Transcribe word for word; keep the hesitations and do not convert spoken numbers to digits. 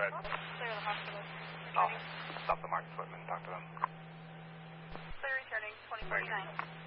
ahead. Clear the hospital. I'll stop the market footman and talk to them. Clear returning, twenty forty-nine.